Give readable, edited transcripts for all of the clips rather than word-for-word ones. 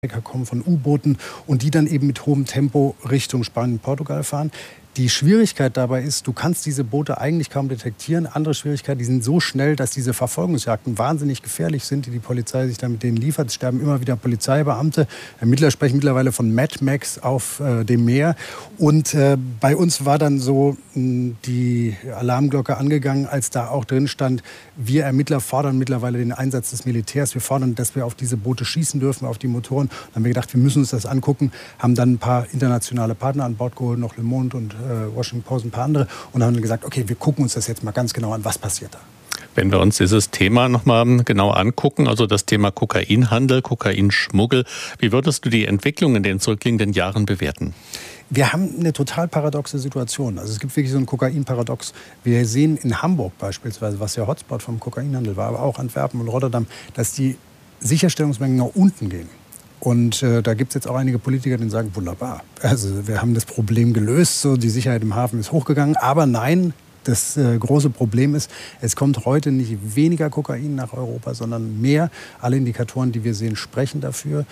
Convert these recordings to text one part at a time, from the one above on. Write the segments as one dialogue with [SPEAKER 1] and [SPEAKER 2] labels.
[SPEAKER 1] kommen von U-Booten und die dann eben mit hohem Tempo Richtung Spanien, Portugal fahren. Die Schwierigkeit dabei ist, du kannst diese Boote eigentlich kaum detektieren. Andere Schwierigkeit, die sind so schnell, dass diese Verfolgungsjagden wahnsinnig gefährlich sind, die Polizei sich dann mit denen liefert. Es sterben immer wieder Polizeibeamte. Ermittler sprechen mittlerweile von Mad Max auf dem Meer. Und bei uns war dann so die Alarmglocke angegangen, als da auch drin stand, wir Ermittler fordern mittlerweile den Einsatz des Militärs. Wir fordern, dass wir auf diese Boote schießen dürfen, auf die Motoren. Dann haben wir gedacht, wir müssen uns das angucken. Haben dann ein paar internationale Partner an Bord geholt, noch Le Monde und Washington Post, ein paar andere, und haben dann gesagt, okay, wir gucken uns das jetzt mal ganz genau an, was passiert da.
[SPEAKER 2] Wenn wir uns dieses Thema nochmal genau angucken, also das Thema Kokainhandel, Kokainschmuggel, wie würdest du die Entwicklung in den zurückliegenden Jahren bewerten?
[SPEAKER 1] Wir haben eine total paradoxe Situation. Also es gibt wirklich so ein Kokainparadox. Wir sehen in Hamburg beispielsweise, was ja Hotspot vom Kokainhandel war, aber auch Antwerpen und Rotterdam, dass die Sicherstellungsmengen nach unten gehen. Und da gibt es jetzt auch einige Politiker, die sagen, wunderbar, also wir haben das Problem gelöst, so die Sicherheit im Hafen ist hochgegangen. Aber nein, das große Problem ist, es kommt heute nicht weniger Kokain nach Europa, sondern mehr. Alle Indikatoren, die wir sehen, sprechen dafür.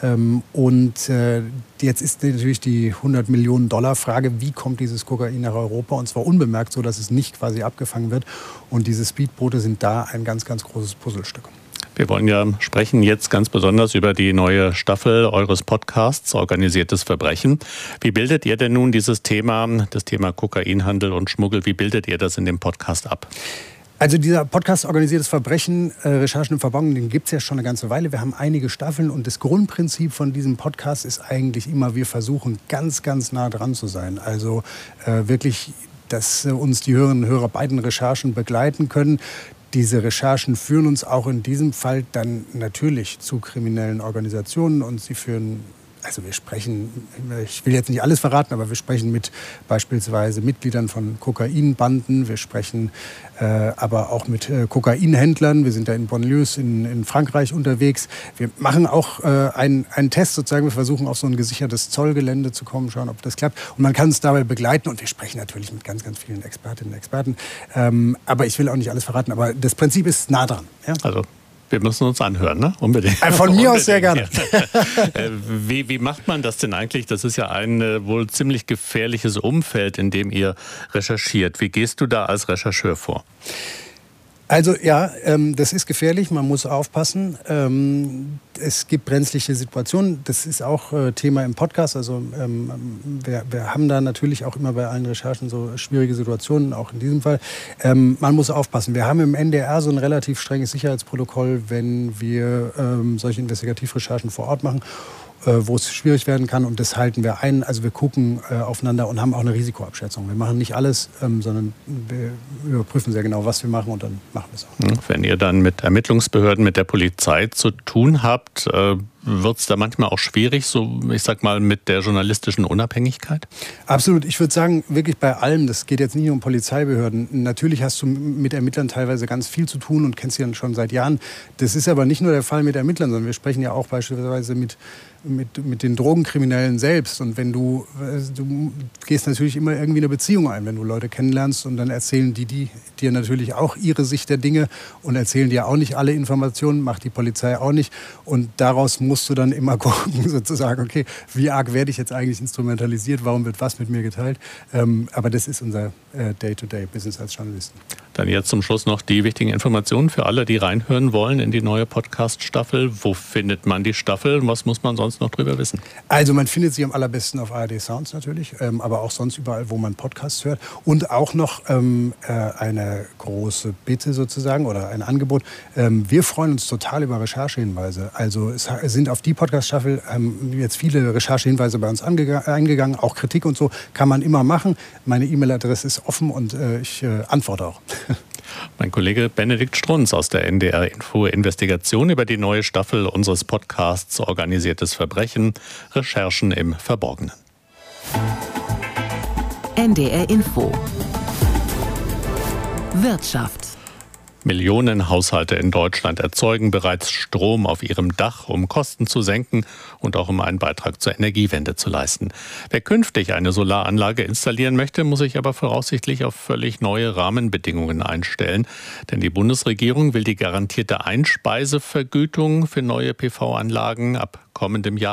[SPEAKER 1] Jetzt ist natürlich die $100-Millionen-Frage, wie kommt dieses Kokain nach Europa? Und zwar unbemerkt, so dass es nicht quasi abgefangen wird. Und diese Speedboote sind da ein ganz, ganz großes Puzzlestück.
[SPEAKER 2] Wir wollen ja sprechen jetzt ganz besonders über die neue Staffel eures Podcasts Organisiertes Verbrechen. Wie bildet ihr denn nun dieses Thema, das Thema Kokainhandel und Schmuggel, wie bildet ihr das in dem Podcast ab?
[SPEAKER 1] Also dieser Podcast Organisiertes Verbrechen, Recherchen im Verborgenen, den gibt es ja schon eine ganze Weile. Wir haben einige Staffeln und das Grundprinzip von diesem Podcast ist eigentlich immer, wir versuchen ganz, ganz nah dran zu sein. Also wirklich, dass uns die Hörerinnen und Hörer bei den Recherchen begleiten können. Diese Recherchen führen uns auch in diesem Fall dann natürlich zu kriminellen Organisationen und sie führen, also wir sprechen, ich will jetzt nicht alles verraten, aber wir sprechen mit beispielsweise Mitgliedern von Kokainbanden, wir sprechen aber auch mit Kokainhändlern, wir sind da in Banlieues in Frankreich unterwegs. Wir machen auch einen Test sozusagen, wir versuchen auf so ein gesichertes Zollgelände zu kommen, schauen, ob das klappt. Und man kann uns dabei begleiten und wir sprechen natürlich mit ganz, ganz vielen Expertinnen und Experten. Aber ich will auch nicht alles verraten, aber das Prinzip ist nah dran. Ja?
[SPEAKER 2] Also wir müssen uns anhören, ne? Unbedingt.
[SPEAKER 1] Von mir aus sehr gerne.
[SPEAKER 2] Wie macht man das denn eigentlich? Das ist ja ein wohl ziemlich gefährliches Umfeld, in dem ihr recherchiert. Wie gehst du da als Rechercheur vor?
[SPEAKER 1] Also ja, das ist gefährlich, man muss aufpassen. Es gibt brenzliche Situationen, das ist auch Thema im Podcast. Also wir haben da natürlich auch immer bei allen Recherchen so schwierige Situationen, auch in diesem Fall. Man muss aufpassen. Wir haben im NDR so ein relativ strenges Sicherheitsprotokoll, wenn wir solche Investigativrecherchen vor Ort machen, wo es schwierig werden kann, und das halten wir ein. Also wir gucken aufeinander und haben auch eine Risikoabschätzung. Wir machen nicht alles, sondern wir überprüfen sehr genau, was wir machen, und dann machen wir es auch.
[SPEAKER 2] Wenn ihr dann mit Ermittlungsbehörden, mit der Polizei zu tun habt, wird es da manchmal auch schwierig, so ich sag mal, mit der journalistischen Unabhängigkeit?
[SPEAKER 1] Absolut. Ich würde sagen, wirklich bei allem, das geht jetzt nicht nur um Polizeibehörden. Natürlich hast du mit Ermittlern teilweise ganz viel zu tun und kennst sie dann schon seit Jahren. Das ist aber nicht nur der Fall mit Ermittlern, sondern wir sprechen ja auch beispielsweise mit den Drogenkriminellen selbst. Und wenn du gehst natürlich immer irgendwie eine Beziehung ein, wenn du Leute kennenlernst, und dann erzählen die dir natürlich auch ihre Sicht der Dinge und erzählen dir auch nicht alle Informationen, macht die Polizei auch nicht. Und daraus musst du dann immer gucken, sozusagen, okay, wie arg werde ich jetzt eigentlich instrumentalisiert, warum wird was mit mir geteilt? Aber das ist unser Day-to-Day-Business als Journalisten.
[SPEAKER 2] Dann jetzt zum Schluss noch die wichtigen Informationen für alle, die reinhören wollen in die neue Podcast-Staffel. Wo findet man die Staffel und was muss man sonst noch drüber wissen?
[SPEAKER 1] Also man findet sie am allerbesten auf ARD Sounds natürlich, aber auch sonst überall, wo man Podcasts hört. Und auch noch eine große Bitte sozusagen oder ein Angebot. Wir freuen uns total über Recherchehinweise. Also es sind auf die Podcast-Staffel jetzt viele Recherchehinweise bei uns eingegangen, auch Kritik und so kann man immer machen. Meine E-Mail-Adresse ist offen und ich antworte auch.
[SPEAKER 2] Mein Kollege Benedikt Strunz aus der NDR Info Investigation über die neue Staffel unseres Podcasts Organisiertes Verbrechen, Recherchen im Verborgenen.
[SPEAKER 3] NDR Info Wirtschaft.
[SPEAKER 2] Millionen Haushalte in Deutschland erzeugen bereits Strom auf ihrem Dach, um Kosten zu senken und auch um einen Beitrag zur Energiewende zu leisten. Wer künftig eine Solaranlage installieren möchte, muss sich aber voraussichtlich auf völlig neue Rahmenbedingungen einstellen. Denn die Bundesregierung will die garantierte Einspeisevergütung für neue PV-Anlagen ab kommendem Jahr